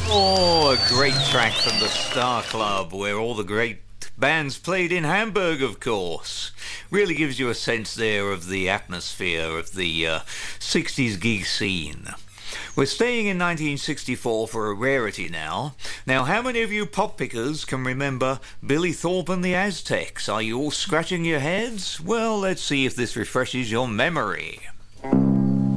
Oh, a great track from the Star Club, where all the great bands played in Hamburg, of course. Really gives you a sense there of the atmosphere of the 60s gig scene. We're staying in 1964 for a rarity now. Now, how many of you pop pickers can remember Billy Thorpe and the Aztecs? Are you all scratching your heads? Well, let's see if this refreshes your memory.